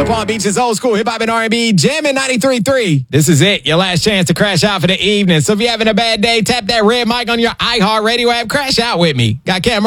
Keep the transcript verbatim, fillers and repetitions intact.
Palm Beach's old school hip hop and R and B, jamming ninety-three point three. This is it, your last chance to crash out for the evening. So if you're having a bad day, tap that red mic on your iHeartRadio app, crash out with me. Got Cam